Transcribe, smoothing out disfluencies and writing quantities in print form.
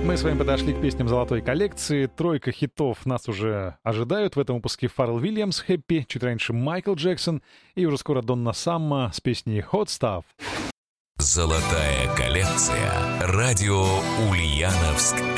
Мы с вами подошли к песням золотой коллекции. Тройка хитов нас уже ожидают. В этом выпуске Фаррелл Вильямс «Хэппи», чуть раньше Майкл Джексон и уже скоро Донна Самма с песней «Hot Stuff». Золотая коллекция. Радио Ульяновск.